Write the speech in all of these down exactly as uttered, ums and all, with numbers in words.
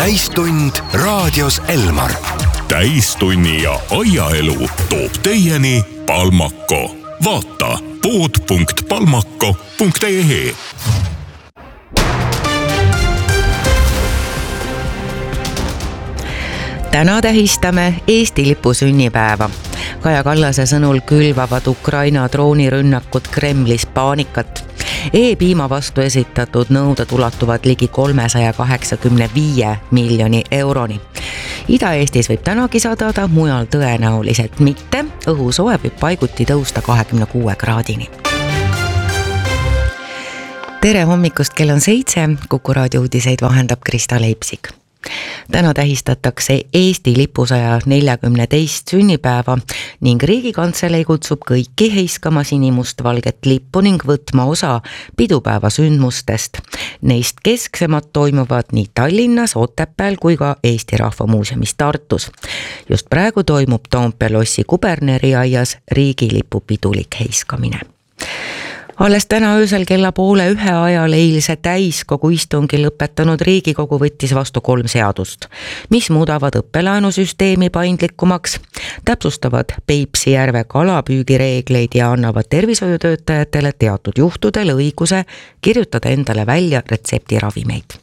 täistund raadios Elmar. Täistunni ja aiaelu toob teieni Palmako. Vaata pood punkt palmako punkt ee ee. Täna tähistame Eesti lipu sünnipäeva. Kaja Kallase sõnul külvavad Ukraina droonirünnakud Kremlis paanikat. E-piima vastu esitatud nõuded ulatuvad ligi kolmesaja kaheksakümne viie miljoni euroni. Ida-Eestis võib tänagi sadada, mujal tõenäoliselt mitte. Õhusoe võib paiguti tõusta kahekümne kuue kraadini. Tere hommikust, kell on seitse, Kuku raadio uudiseid vahendab Krista Leipsik. Täna tähistatakse Eesti lipu saja neljakümne teist sünnipäeva ning Riigikantselei kutsub kõiki heiskama sinimustvalget lippu ning võtma osa pidupäeva sündmustest. Neist kesksemad toimuvad nii Tallinnas, Otepääl kui ka Eesti Rahva Muuseumis Tartus. Just praegu toimub Toompea lossi Kuberneriaias riigilipu pidulik heiskamine. Alles täna öösel kella poole ühe ajal eilse täiskogu istungi lõpetanud Riigikogu võttis vastu kolm seadust, mis muudavad õppelaenusüsteemi paindlikumaks, täpsustavad Peipsi järve kalapüügireegleid ja annavad tervishoiutöötajatele teatud juhtudel õiguse kirjutada endale välja retseptiravimeid.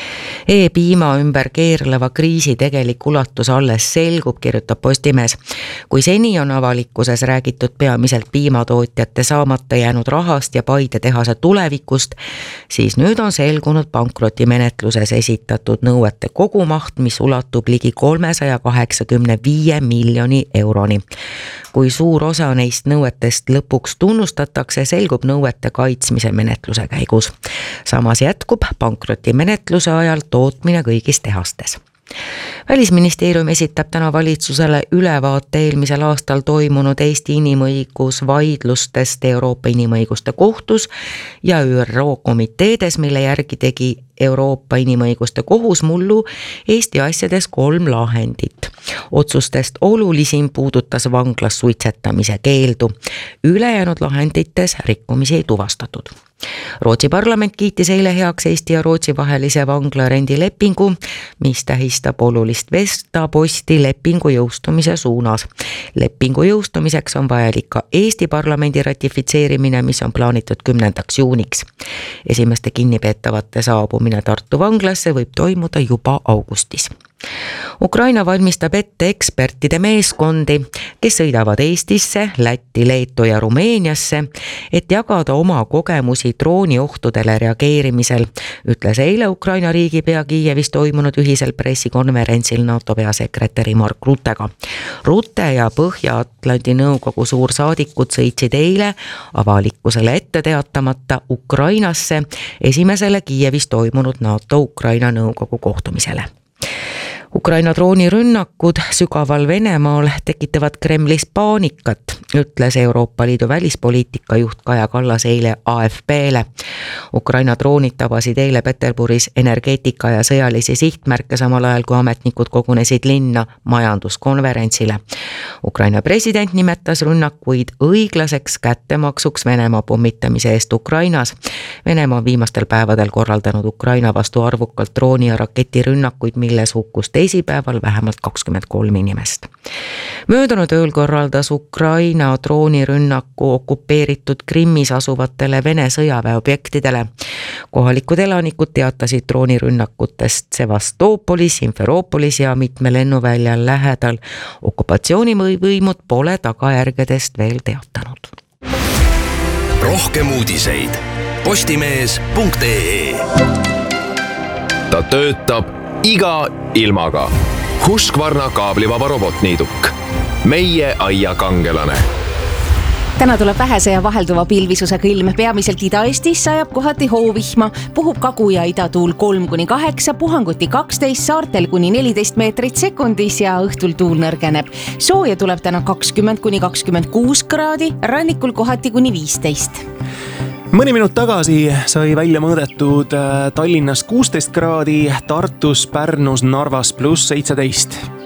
E-piima ümber keerleva kriisi tegelik ulatus alles selgub, kirjutab Postimees. Kui seni on avalikkuses räägitud peamiselt piimatootjate saamata jäänud rahast ja Paide tehase tulevikust, siis nüüd on selgunud pankrotimenetluses esitatud nõuete kogumaht, mis ulatub ligi kolmesaja kaheksakümne viie miljoni euroni. Kui suur osa neist nõuetest lõpuks tunnustatakse, selgub nõuete kaitsmise menetluse käigus. Samas jätkub pankrotimenetluse ajal tootmine kõigis tehastes. Välisministeerium esitab täna valitsusele ülevaate eelmisel aastal toimunud Eesti inimõigusvaidlustest Euroopa Inimõiguste Kohtus ja Ü R O komiteedes, mille järgi tegi Euroopa Inimõiguste Kohus mullu Eesti asjades kolm lahendit. Otsustest olulisim puudutas vanglas suitsetamise keeldu. Ülejäänud lahendites rikkumisi ei tuvastatud. Rootsi parlament kiitis eile heaks Eesti ja Rootsi vahelise vanglarendilepingu, mis tähistab olulist vestaposti lepingu jõustumise suunas. Lepingu jõustumiseks on vajalik ka Eesti parlamendi ratifitseerimine, mis on plaanitud kümnendaks juuniks. Esimeste kinnipeetavate saabumine Tartu vanglasse võib toimuda juba augustis. Ukraina valmistab ette ekspertide meeskondi, kes sõidavad Eestisse, Lätti, Leetu ja Rumeeniasse, et jagada oma kogemusi drooniohtudele reageerimisel, ütles eile Ukraina riigipea Kiievis toimunud ühisel pressikonverentsil NATO peasekretäri Mark Ruttega. Rutte ja Põhja-Atlandi nõukogu suursaadikud sõitsid eile avalikkusele ette teatamata Ukrainasse esimesele Kiievis toimunud NATO Ukraina nõukogu kohtumisele. Ukraina droonirünnakud sügaval Venemaal tekitavad Kremlis paanikat, ütles Euroopa Liidu välispoliitika juht Kaja Kallas eile A F P-le. Ukraina droonid tabasid eile Peterburis energeetika ja sõjalisi sihtmärke, samal ajal kui ametnikud kogunesid linna majanduskonverentsile. Ukraina president nimetas rünnakuid õiglaseks kättemaksuks Venemaa pommitamise eest Ukrainas. Venemaa on viimastel päevadel korraldanud Ukraina vastu arvukalt drooni- ja raketirünnakuid, milles hukkus teisipäeval vähemalt kakskümmend kolm inimest. Möödunud ööl korraldas Ukraina droonirünnaku okupeeritud Krimmis asuvatele Vene sõjaväeobjektidele. Kohalikud elanikud teatasid droonirünnakutest Sevastoopolis, Simferoopolis ja mitme lennuväljal lähedal. Okupatsioonivõimud pole tagajärgedest veel teatanud. Rohkem uudiseid postimees punkt ee. Ta töötab iga ilmaga. Husqvarna kaablivaba robotniiduk. Meie aia kangelane. Täna tuleb vähese ja vahelduva pilvisusega ilm, peamiselt Ida-Eestis sajab kohati hoovihma, puhub kagu- ja idatuul kolm kuni kaheksa, puhanguti kaksteist, saartel kuni neliteist meetrit sekundis ja õhtul tuul nõrgeneb. Sooja tuleb täna kakskümmend kuni kakskümmend kuus kraadi, rannikul kohati kuni viisteist. Mõni minut tagasi sai välja mõõdetud Tallinnas kuusteist kraadi, Tartus, Pärnus, Narvas pluss seitseteist.